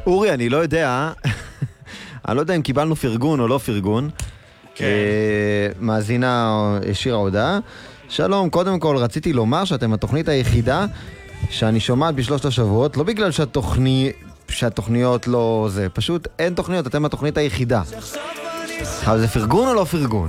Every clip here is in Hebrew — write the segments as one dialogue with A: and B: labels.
A: אורי, אני לא יודע, אני לא יודע אם קיבלנו פרגון או לא פרגון.
B: כן.
A: מאזינה השאירה הודעה. שלום, קודם כל רציתי לומר שאתם התוכנית היחידה שאני שומעת בשלושת השבועות, לא בגלל שהתוכניות לא זה, פשוט אין תוכניות, אתם התוכנית היחידה. אבל זה פרגון או לא פרגון?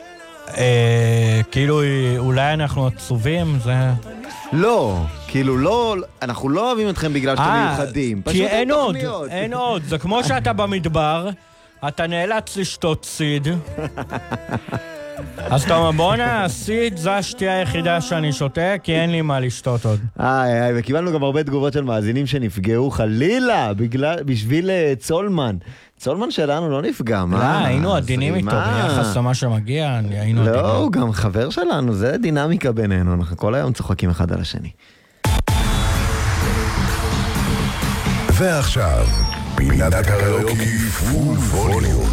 B: כאילו אולי אנחנו עצובים, זה...
A: לא, כאילו לא, אנחנו לא אוהבים אתכם בגלל שאתם מיוחדים.
B: כי אין עוד, זה כמו שאתה במדבר, אתה נאלץ לשתות סיד. אז אתה אומר, בוא'נה, סיד זה השתייה היחידה שאני שותה, כי אין לי מה לשתות עוד.
A: וקיבלנו גם הרבה תגובות של מאזינים שנפגעו חלילה בשביל צולמן. צולמן שלנו לא נפגע, מה?
B: לא, היינו עדינים איתו ביחס למה שמגיע, היינו עדינים.
A: לא, הוא גם חבר שלנו, זה דינמיקה בינינו, אנחנו כל היום צוחקים אחד על השני.
C: ועכשיו, פינת הקריוקי פול ווליום.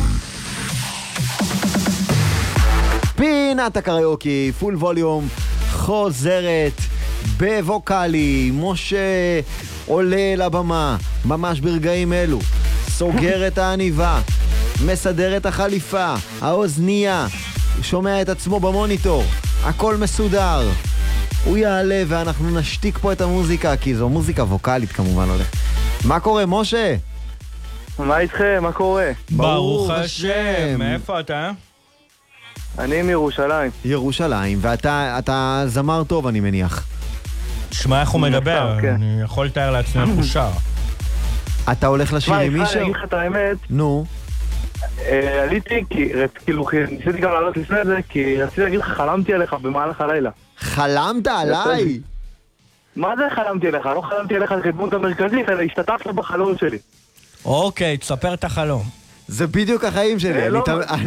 A: פינת הקריוקי פול ווליום חוזרת בווקלי. משה עולה לבמה ממש ברגעים אלו, סוגר את העניבה, מסדר את החליפה, האוזנייה, שומע את עצמו במוניטור, הכל מסודר. הוא יעלה ואנחנו נשתיק פה את המוזיקה, כי זו מוזיקה ווקלית כמובן הולך. מה קורה, משה?
D: מה איתכם? מה קורה?
B: ברוך השם. מאיפה אתה?
D: אני מירושלים.
A: ירושלים, ואתה זמר טוב אני מניח.
B: תשמע איך הוא מדבר, אני יכול לתאר לעצמי איך הוא שר.
A: אתה הולך לשיר עם מישהו?
D: אני אגיד לך את האמת.
A: נו.
D: עליתי, כאילו ניסיתי גם לעלות לפני זה, כי רציתי להגיד לך, חלמתי עליך במהלך הלילה.
A: חלמת עליי?
D: מה זה חלמתי עליך? לא חלמתי עליך כדמות המרכזית, אלא השתתפת בחלום שלי.
B: אוקיי, תספר את החלום.
A: זה בדיוק החיים שלי.